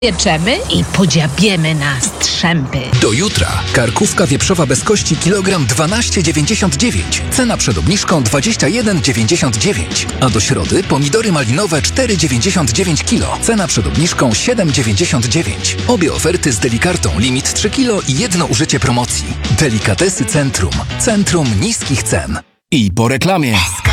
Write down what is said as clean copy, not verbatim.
Pieczemy i podziabiemy na strzępy. Do jutra. Karkówka wieprzowa bez kości kilogram 12,99. Cena przed obniżką 21,99. A do środy pomidory malinowe 4,99 kg. Cena przed obniżką 7,99. Obie oferty z Delikartą. Limit 3 kg i jedno użycie promocji. Delikatesy Centrum. Centrum niskich cen. I po reklamie.